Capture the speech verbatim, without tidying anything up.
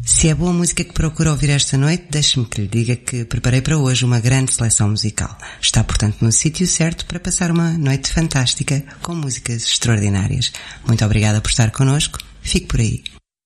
Se é boa música que procura ouvir esta noite, deixe-me que lhe diga que preparei para hoje uma grande seleção musical. Está, portanto, no sítio certo para passar uma noite fantástica com músicas extraordinárias. Muito obrigada por estar connosco. Fique por aí.